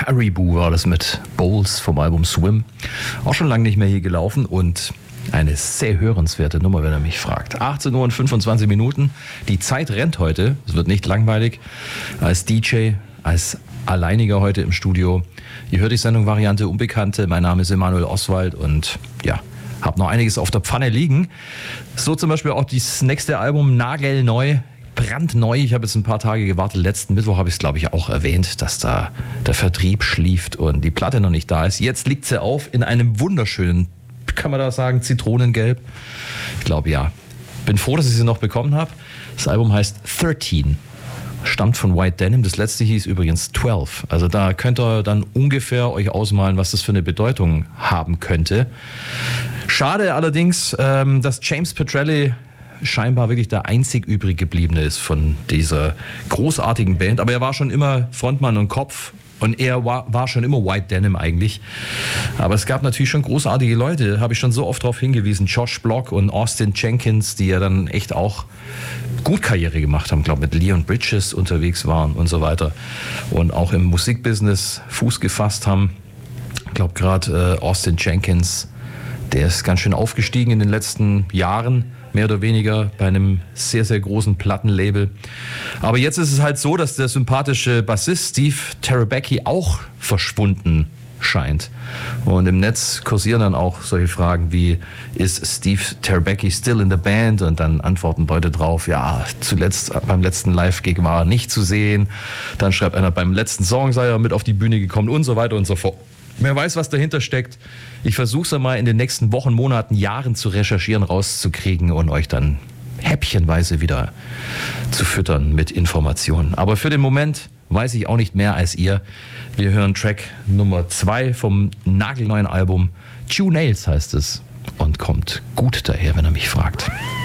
Caribou war das mit Bowls vom Album Swim. Auch schon lange nicht mehr hier gelaufen und eine sehr hörenswerte Nummer, wenn er mich fragt. 18 Uhr und 25 Minuten. Die Zeit rennt heute. Es wird nicht langweilig. Als DJ, als Alleiniger heute im Studio. Ihr hört die Sendung Variante Unbekannte. Mein Name ist Emanuel Oswald und ja, hab noch einiges auf der Pfanne liegen. So zum Beispiel auch das nächste Album nagelneu. Brandneu. Ich habe jetzt ein paar Tage gewartet. Letzten Mittwoch habe ich es, glaube ich, auch erwähnt, dass da der Vertrieb schlieft und die Platte noch nicht da ist. Jetzt liegt sie auf in einem wunderschönen, kann man da sagen, Zitronengelb. Ich glaube, ja. Bin froh, dass ich sie noch bekommen habe. Das Album heißt 13. Stammt von White Denim. Das letzte hieß übrigens 12. Also da könnt ihr dann ungefähr euch ausmalen, was das für eine Bedeutung haben könnte. Schade allerdings, dass James Petrelli scheinbar wirklich der einzig übrig gebliebene ist von dieser großartigen Band. Aber er war schon immer Frontmann und Kopf. Und er war schon immer White Denim eigentlich. Aber es gab natürlich schon großartige Leute, habe ich schon so oft darauf hingewiesen. Josh Block und Austin Jenkins, die ja dann echt auch gut Karriere gemacht haben. Ich glaube, mit Leon Bridges unterwegs waren und so weiter. Und auch im Musikbusiness Fuß gefasst haben. Ich glaube, gerade Austin Jenkins, der ist ganz schön aufgestiegen in den letzten Jahren. Mehr oder weniger bei einem sehr, sehr großen Plattenlabel. Aber jetzt ist es halt so, dass der sympathische Bassist Steve Terabecki auch verschwunden scheint. Und im Netz kursieren dann auch solche Fragen wie, ist Steve Terabecki still in the band? Und dann antworten Leute drauf, ja, zuletzt beim letzten Live-Gig war er nicht zu sehen. Dann schreibt einer, beim letzten Song sei er mit auf die Bühne gekommen und so weiter und so fort. Wer weiß, was dahinter steckt. Ich versuche es mal in den nächsten Wochen, Monaten, Jahren zu recherchieren, rauszukriegen und euch dann häppchenweise wieder zu füttern mit Informationen. Aber für den Moment weiß ich auch nicht mehr als ihr. Wir hören Track Nummer 2 vom nagelneuen Album. Two Nails heißt es und kommt gut daher, wenn er mich fragt.